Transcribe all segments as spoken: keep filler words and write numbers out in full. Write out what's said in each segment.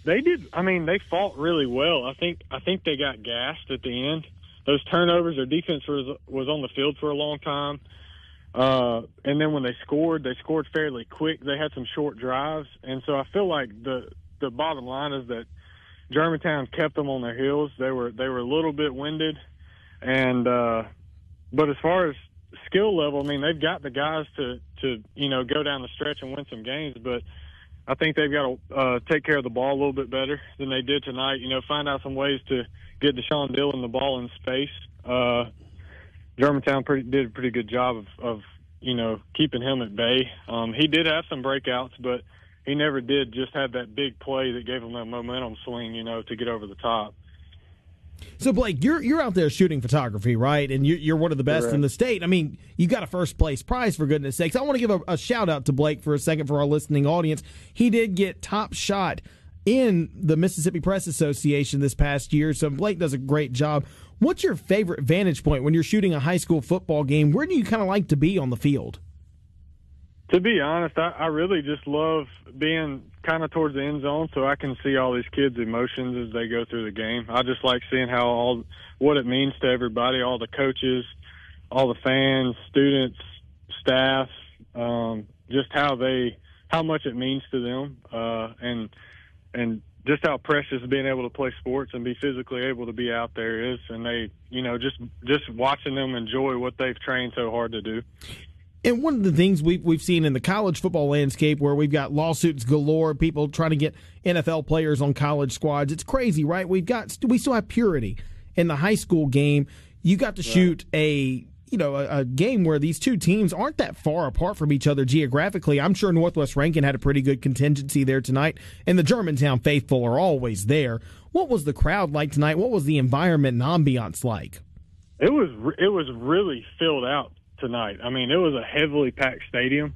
they did. I mean, they fought really well. I think I think they got gassed at the end. Those turnovers, their defense was was on the field for a long time. Uh, and then when they scored, they scored fairly quick. They had some short drives. And so I feel like the the bottom line is that Germantown kept them on their heels. They were they were a little bit winded. And uh, but as far as skill level, I mean, they've got the guys to, to, you know, go down the stretch and win some games. But I think they've got to uh, take care of the ball a little bit better than they did tonight. You know, find out some ways to get Deshaun Dillon the ball in space. Uh, Germantown pretty, did a pretty good job of, of, you know, keeping him at bay. Um, he did have some breakouts, but he never did just have that big play that gave him that momentum swing, you know, to get over the top. So, Blake, you're you're out there shooting photography, right? And you're, you're one of the best Correct. in the state. I mean, you got a first-place prize, for goodness sakes. I want to give a, a shout-out to Blake for a second for our listening audience. He did get top shot in the Mississippi Press Association this past year, so Blake does a great job. What's your favorite vantage point when you're shooting a high school football game? Where do you kind of like to be on the field? To be honest, I, I really just love being kind of towards the end zone so I can see all these kids' emotions as they go through the game. I just like seeing how all what it means to everybody, all the coaches, all the fans, students, staff, um, just how they how much it means to them, uh, and and just how precious being able to play sports and be physically able to be out there is. And they, you know, just just watching them enjoy what they've trained so hard to do. And one of the things we've, we've seen in the college football landscape where we've got lawsuits galore, people trying to get N F L players on college squads, it's crazy, right? We've got we still have purity in the high school game. You got to shoot a you know a, a game where these two teams aren't that far apart from each other geographically. I'm sure Northwest Rankin had a pretty good contingency there tonight, and the Germantown faithful are always there. What was the crowd like tonight? What was the environment and ambiance like? It was it was really filled out tonight. I mean, it was a heavily packed stadium.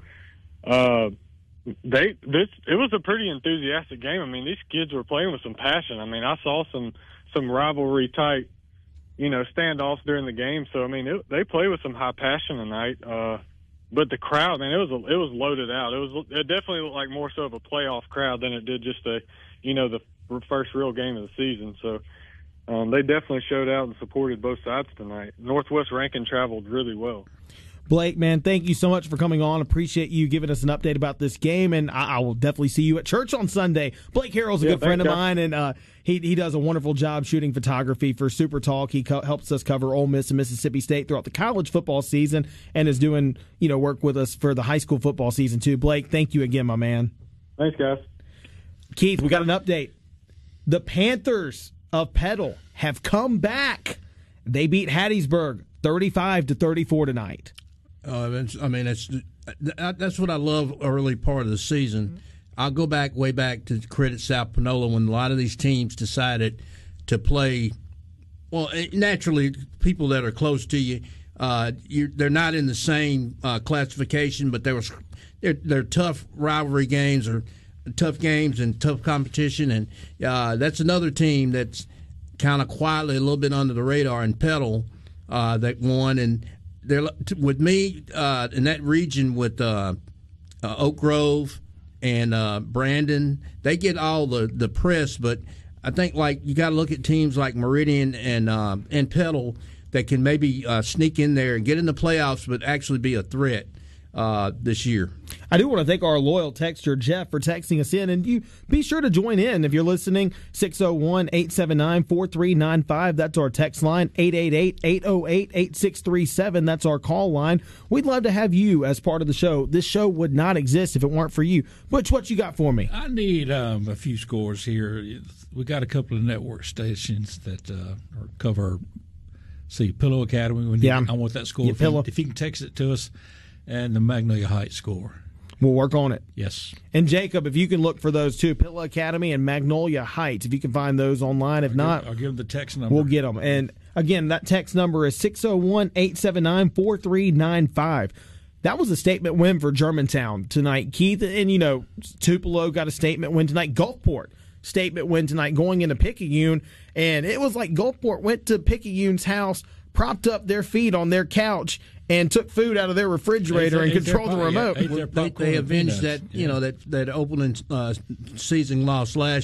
Uh, they this it was a pretty enthusiastic game. I mean, these kids were playing with some passion. I mean, I saw some some rivalry type, you know, standoffs during the game. So I mean, it, they played with some high passion tonight. Uh, but the crowd, man, it was a, it was loaded out. It was it definitely looked like more so of a playoff crowd than it did just a, you know, the first real game of the season. So. Um, they definitely showed out and supported both sides tonight. Northwest Rankin traveled really well. Blake, man, thank you so much for coming on. Appreciate you giving us an update about this game, and I, I will definitely see you at church on Sunday. Blake Harrell's a yeah, good friend of you. mine, and uh, he he does a wonderful job shooting photography for Super Talk. He co- helps us cover Ole Miss and Mississippi State throughout the college football season, and is doing you know work with us for the high school football season too. Blake, thank you again, my man. Thanks, guys. Keith, we got an update. The Panthers of Petal have come back. They beat Hattiesburg thirty-five to thirty-four tonight. Uh, I mean, that's that's what I love early part of the season. Mm-hmm. I'll go back way back to credit South Panola when a lot of these teams decided to play. Well, naturally, people that are close to you, uh, you're, they're not in the same uh, classification, but they were they're, they're tough rivalry games or tough games and tough competition, and uh, that's another team that's kind of quietly a little bit under the radar in Petal uh, that won. And they're with me uh, in that region with uh, uh, Oak Grove and uh, Brandon. They get all the, the press, but I think like you got to look at teams like Meridian and uh, and Petal that can maybe uh, sneak in there and get in the playoffs, but actually be a threat uh, this year. I do want to thank our loyal texter, Jeff, for texting us in. And you be sure to join in if you're listening. six oh one, eight seven nine, four three nine five. That's our text line. eight eight eight, eight oh eight, eight six three seven. That's our call line. We'd love to have you as part of the show. This show would not exist if it weren't for you. Butch, what you got for me? I need um, a few scores here. We got a couple of network stations that uh, cover, see, Pillow Academy. We need, yeah. I want that score. Yeah, if, Pillow. you, if you can text it to us, and the Magnolia Heights score. We'll work on it. Yes. And Jacob, if you can look for those two, Pillow Academy and Magnolia Heights, if you can find those online. If I'll not, give, I'll give them the text number. We'll get them. And again, that text number is six oh one, eight seven nine, four three nine five. That was a statement win for Germantown tonight, Keith. And, you know, Tupelo got a statement win tonight. Gulfport, statement win tonight going into Picayune. And it was like Gulfport went to Picayune's house, propped up their feet on their couch, and took food out of their refrigerator and controlled the remote. They, they avenged that, you know, that that opening uh, season loss last